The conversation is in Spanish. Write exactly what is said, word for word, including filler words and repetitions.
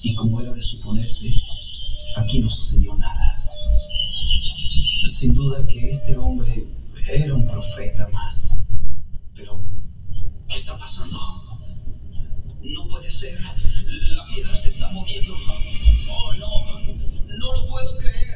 Y como era de suponerse, aquí no sucedió nada. Sin duda que este hombre era un profeta más. Pero, ¿qué está pasando? No puede ser. La piedra se está moviendo. Oh, no. No lo puedo creer.